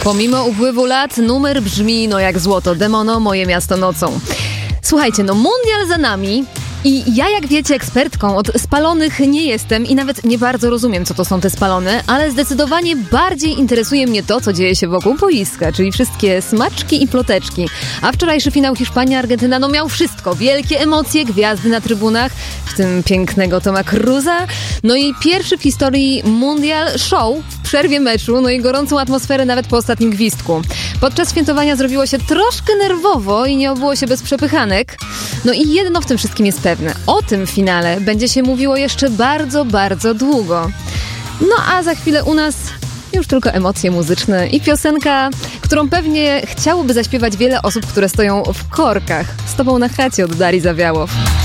Pomimo upływu lat numer brzmi jak złoto. Demono, moje miasto nocą. Słuchajcie, mundial za nami. I ja, jak wiecie, ekspertką od spalonych nie jestem i nawet nie bardzo rozumiem, co to są te spalone, ale zdecydowanie bardziej interesuje mnie to, co dzieje się wokół boiska, czyli wszystkie smaczki i ploteczki. A wczorajszy finał Hiszpania-Argentyna miał wszystko. Wielkie emocje, gwiazdy na trybunach, w tym pięknego Toma Cruza. I pierwszy w historii mundial show w przerwie meczu, i gorącą atmosferę nawet po ostatnim gwizdku. Podczas świętowania zrobiło się troszkę nerwowo i nie obyło się bez przepychanek. I jedno w tym wszystkim jest pewne. O tym finale będzie się mówiło jeszcze bardzo, bardzo długo. A za chwilę u nas już tylko emocje muzyczne i piosenka, którą pewnie chciałoby zaśpiewać wiele osób, które stoją w korkach. Z tobą na chacie od Darii Zawiałow.